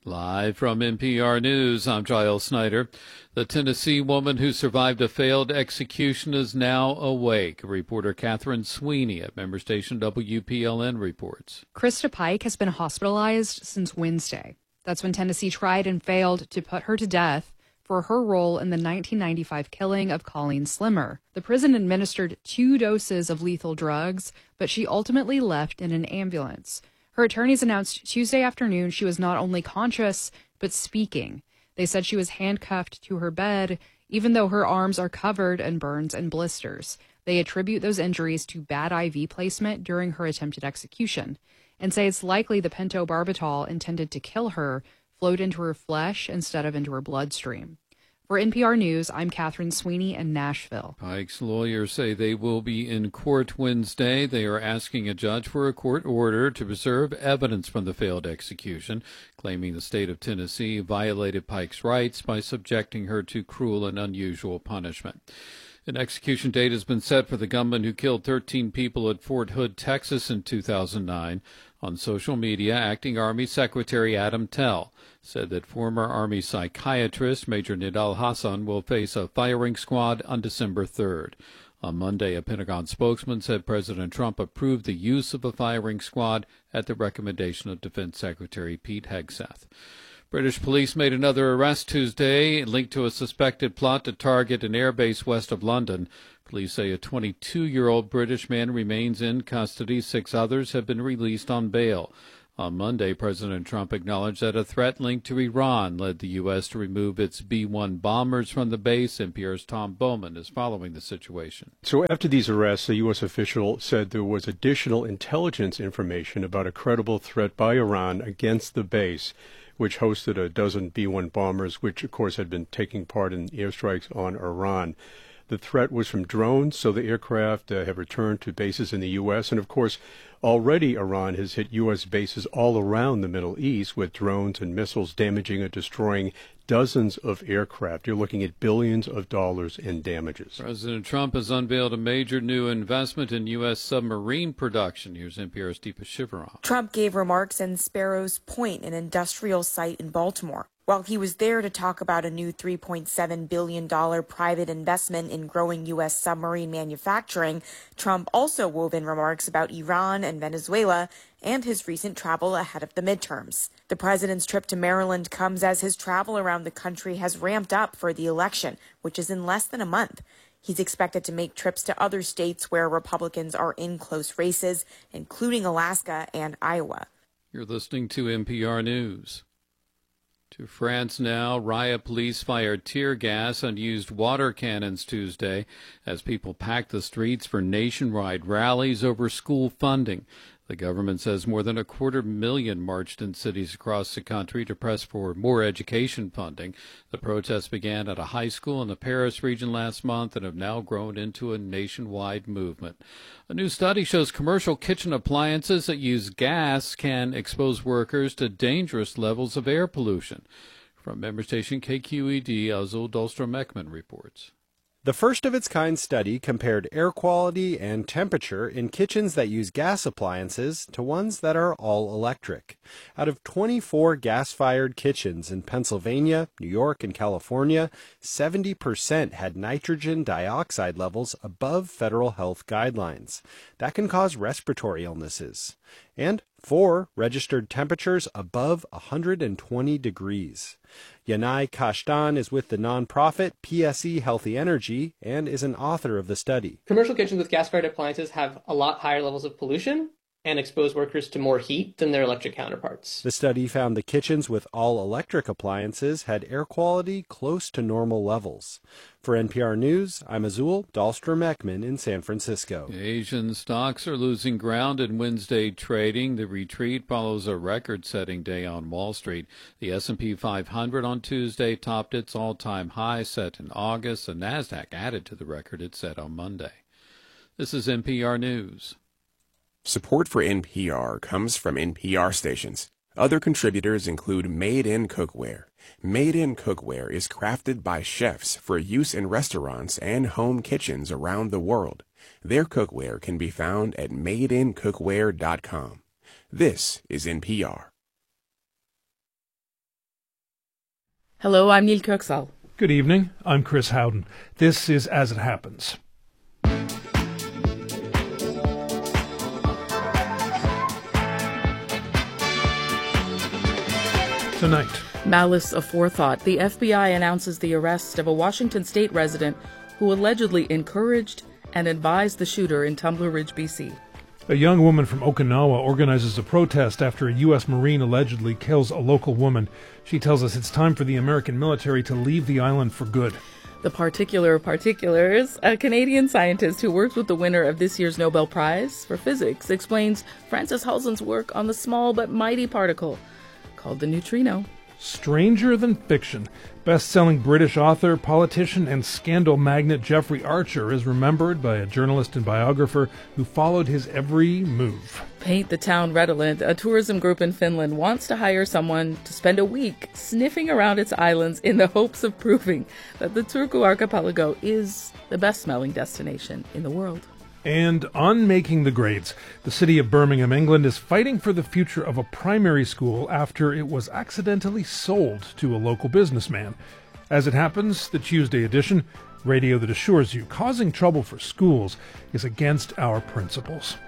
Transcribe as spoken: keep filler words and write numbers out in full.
Live from N P R News, I'm Giles Snyder. The Tennessee woman who survived a failed execution is now awake. Reporter Catherine Sweeney at member station W P L N reports. Krista Pike has been hospitalized since Wednesday. That's when Tennessee tried and failed to put her to death for her role in the nineteen ninety-five killing of Colleen Slimmer. The prison administered two doses of lethal drugs, but she ultimately left in an ambulance. Her attorneys announced Tuesday afternoon she was not only conscious, but speaking. They said she was handcuffed to her bed, even though her arms are covered in burns and blisters. They attribute those injuries to bad I V placement during her attempted execution and say it's likely the pentobarbital intended to kill her flowed into her flesh instead of into her bloodstream. For N P R News, I'm Catherine Sweeney in Nashville. Pike's lawyers say they will be in court Wednesday. They are asking a judge for a court order to preserve evidence from the failed execution, claiming the state of Tennessee violated Pike's rights by subjecting her to cruel and unusual punishment. An execution date has been set for the gunman who killed thirteen people at Fort Hood, Texas in two thousand nine. On social media, Acting Army Secretary Adam Tell said that former Army psychiatrist Major Nidal Hassan will face a firing squad on December third. On Monday, a Pentagon spokesman said President Trump approved the use of a firing squad at the recommendation of Defense Secretary Pete Hegseth. British police made another arrest Tuesday linked to a suspected plot to target an airbase west of London. Police say a twenty-two-year-old British man remains in custody. Six others have been released on bail. On Monday, President Trump acknowledged that a threat linked to Iran led the U S to remove its B one bombers from the base. N P R's Tom Bowman is following the situation. So after these arrests, a U S official said there was additional intelligence information about a credible threat by Iran against the base, which hosted a dozen B one bombers, which, of course, had been taking part in airstrikes on Iran. The threat was from drones, so the aircraft uh, have returned to bases in the U S. And, of course, already Iran has hit U S bases all around the Middle East with drones and missiles damaging and destroying dozens of aircraft. You're looking at billions of dollars in damages. President Trump has unveiled a major new investment in U S submarine production. Here's N P R's Deepa Shivaram. Trump gave remarks in Sparrows Point, an industrial site in Baltimore. While he was there to talk about a new three point seven billion dollars private investment in growing U S submarine manufacturing, Trump also wove in remarks about Iran and Venezuela and his recent travel ahead of the midterms. The president's trip to Maryland comes as his travel around the country has ramped up for the election, which is in less than a month. He's expected to make trips to other states where Republicans are in close races, including Alaska and Iowa. You're listening to N P R News. To France now, riot police fired tear gas and used water cannons Tuesday as people packed the streets for nationwide rallies over school funding. The government says more than a quarter million marched in cities across the country to press for more education funding. The protests began at a high school in the Paris region last month and have now grown into a nationwide movement. A new study shows commercial kitchen appliances that use gas can expose workers to dangerous levels of air pollution. From member station K Q E D, Azul Dahlstrom-Ekman reports. The first-of-its-kind study compared air quality and temperature in kitchens that use gas appliances to ones that are all electric. Out of twenty-four gas-fired kitchens in Pennsylvania, New York, and California, seventy percent had nitrogen dioxide levels above federal health guidelines. That can cause respiratory illnesses. And four registered temperatures above one hundred twenty degrees. Yanai Kashtan is with the nonprofit P S E Healthy Energy and is an author of the study. Commercial kitchens with gas-fired appliances have a lot higher levels of pollution and expose workers to more heat than their electric counterparts. The study found the kitchens with all-electric appliances had air quality close to normal levels. For N P R News, I'm Azul Dahlstrom-Ekman in San Francisco. Asian stocks are losing ground in Wednesday trading. The retreat follows a record-setting day on Wall Street. The S and P five hundred on Tuesday topped its all-time high set in August. The NASDAQ added to the record it set on Monday. This is N P R News. Support for N P R comes from N P R stations. Other contributors include Made in Cookware. Made in Cookware is crafted by chefs for use in restaurants and home kitchens around the world. Their cookware can be found at made in cookware dot com. This is N P R. Hello, I'm Neil Kirksall. Good evening. I'm Chris Howden. This is As It Happens. Tonight, Malice aforethought. The F B I announces the arrest of a Washington state resident who allegedly encouraged and advised the shooter in Tumbler Ridge, B C. A young woman from Okinawa organizes a protest after a U S Marine allegedly kills a local woman. She tells us it's time for the American military to leave the island for good. The particular of particulars, a Canadian scientist who works with the winner of this year's Nobel Prize for Physics, explains Francis Halzen's work on the small but mighty particle called the neutrino. Stranger than fiction. Best-selling British author, politician, and scandal magnate Jeffrey Archer is remembered by a journalist and biographer who followed his every move. Paint the Town Redolent, a tourism group in Finland, wants to hire someone to spend a week sniffing around its islands in the hopes of proving that the Turku archipelago is the best-smelling destination in the world. And on Making the Grades, the city of Birmingham, England is fighting for the future of a primary school after it was accidentally sold to a local businessman. As it happens, the Tuesday edition, radio that assures you causing trouble for schools is against our principles.